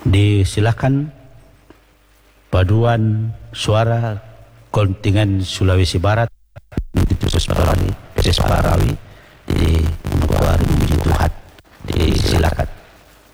Disilakan paduan suara kontingen Sulawesi Barat, Titus Parawi,